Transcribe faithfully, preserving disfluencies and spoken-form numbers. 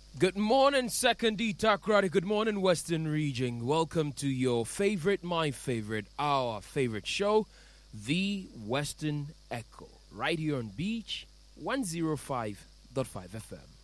Good morning, Second D Takrady. Good morning, Western Region. Welcome to your favorite, my favorite, our favorite show, The Western Echo, right here on Beach one oh five point five F M.